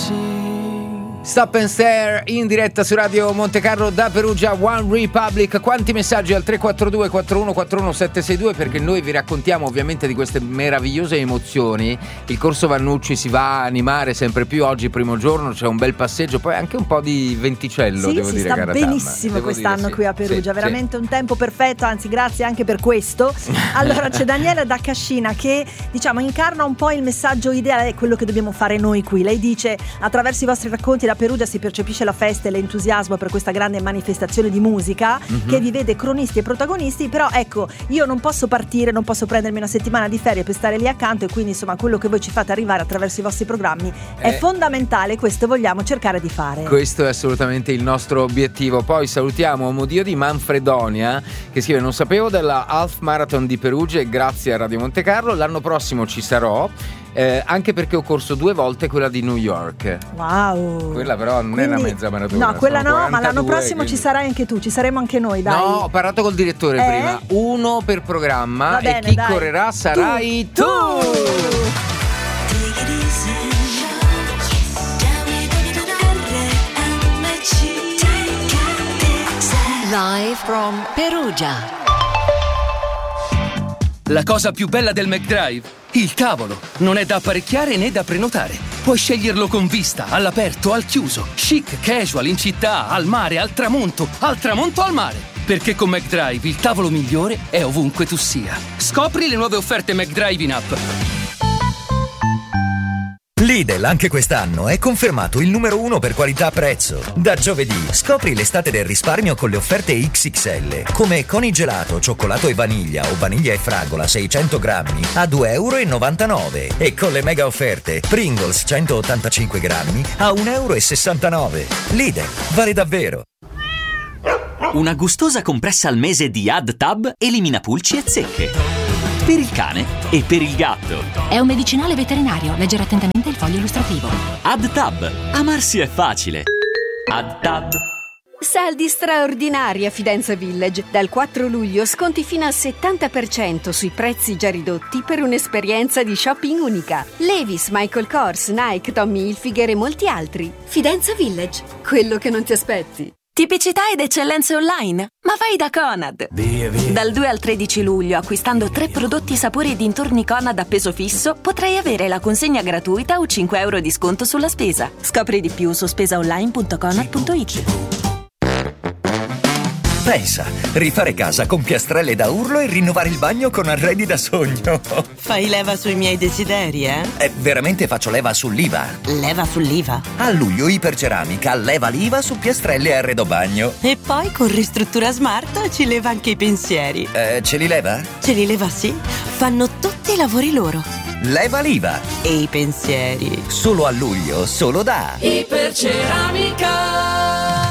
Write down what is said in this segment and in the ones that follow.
Stop and Stare in diretta su Radio Montecarlo da Perugia, One Republic. Quanti messaggi al 342 4141 762, perché noi vi raccontiamo ovviamente di queste meravigliose emozioni. Il Corso Vannucci si va a animare sempre più. Oggi primo giorno, c'è un bel passeggio, poi anche un po' di venticello, sì, devo si dire, sta cara benissimo Tamma, quest'anno dire, qui a Perugia, veramente un tempo perfetto, anzi grazie anche per questo. Allora c'è Daniela da Cascina che diciamo incarna un po' il messaggio ideale, è quello che dobbiamo fare noi qui. Lei dice: attraverso i vostri racconti da Perugia si percepisce la festa e l'entusiasmo per questa grande manifestazione di musica che vi vede cronisti e protagonisti, però ecco, io non posso partire, non posso prendermi una settimana di ferie per stare lì accanto, e quindi insomma quello che voi ci fate arrivare attraverso i vostri programmi è fondamentale. Questo vogliamo cercare di fare. Questo è assolutamente il nostro obiettivo. Poi salutiamo Modio di Manfredonia che scrive: non sapevo della Half Marathon di Perugia e grazie a Radio Montecarlo, l'anno prossimo ci sarò. Anche perché ho corso 2 volte quella di New York. Wow. Quella però non è una mezza maratona. No, quella no, 42, ma l'anno prossimo quindi... ci sarai anche tu, ci saremo anche noi, dai. No, ho parlato col direttore prima. 1 per programma. Bene, e chi dai. correrà sarai tu. Live from Perugia. La cosa più bella del McDrive? Il tavolo. Non è da apparecchiare né da prenotare. Puoi sceglierlo con vista, all'aperto, al chiuso, chic, casual, in città, al mare, al tramonto al mare. Perché con McDrive il tavolo migliore è ovunque tu sia. Scopri le nuove offerte McDrive in app. Lidl anche quest'anno è confermato il numero 1 per qualità-prezzo. Da giovedì scopri l'estate del risparmio con le offerte XXL, come Conigelato, cioccolato e vaniglia o vaniglia e fragola 600 grammi a €2,99 e con le mega offerte Pringles 185 grammi a €1,69. Lidl, vale davvero. Una gustosa compressa al mese di AdTab elimina pulci e zecche. Per il cane e per il gatto. È un medicinale veterinario. Leggere attentamente il foglio illustrativo. AdTab. Amarsi è facile. AdTab. Saldi straordinari a Fidenza Village. Dal 4 luglio sconti fino al 70% sui prezzi già ridotti per un'esperienza di shopping unica. Levi's, Michael Kors, Nike, Tommy Hilfiger e molti altri. Fidenza Village. Quello che non ti aspetti. Tipicità ed eccellenze online? Ma vai da Conad! Via, via. Dal 2 al 13 luglio, acquistando 3 prodotti sapori e dintorni Conad a peso fisso, potrai avere la consegna gratuita o €5 di sconto sulla spesa. Scopri di più su spesaonline.conad.it. Pensa, rifare casa con piastrelle da urlo e rinnovare il bagno con arredi da sogno. Fai leva sui miei desideri, Veramente faccio leva sull'IVA. Leva sull'IVA? A luglio Iperceramica leva l'IVA su piastrelle e arredo bagno. E poi con Ristruttura Smart ci leva anche i pensieri. Ce li leva? Ce li leva, sì. Fanno tutti i lavori loro. Leva l'IVA. E i pensieri. Solo a luglio, solo da Iperceramica.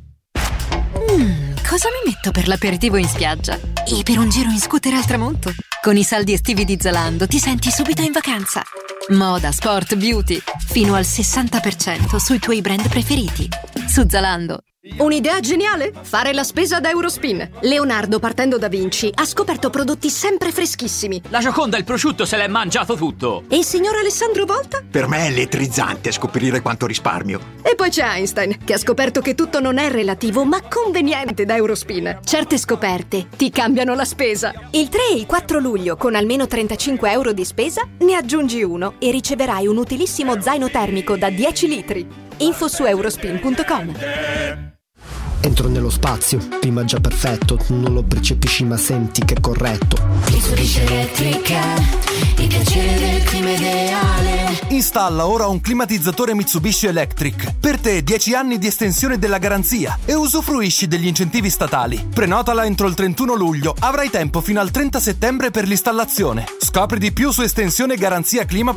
Cosa mi metto per l'aperitivo in spiaggia? E per un giro in scooter al tramonto? Con i saldi estivi di Zalando ti senti subito in vacanza. Moda, sport, beauty. Fino al 60% sui tuoi brand preferiti. Su Zalando. Un'idea geniale? Fare la spesa da Eurospin. Leonardo, partendo da Vinci, ha scoperto prodotti sempre freschissimi. La Gioconda il prosciutto se l'è mangiato tutto. E il signor Alessandro Volta? Per me è elettrizzante scoprire quanto risparmio. E poi c'è Einstein, che ha scoperto che tutto non è relativo, ma conveniente da Eurospin. Certe scoperte ti cambiano la spesa. Il 3 e il 4 luglio, con almeno €35 di spesa, ne aggiungi uno e riceverai un utilissimo zaino termico da 10 litri. Info su eurospin.com. Entro nello spazio, prima già perfetto, non lo percepisci ma senti che è corretto. Mitsubishi Elettrica, il piacere del clima ideale. Installa ora un climatizzatore Mitsubishi Electric. Per te 10 anni di estensione della garanzia e usufruisci degli incentivi statali. Prenotala entro il 31 luglio, avrai tempo fino al 30 settembre per l'installazione. Scopri di più su estensionegaranziaclima.it.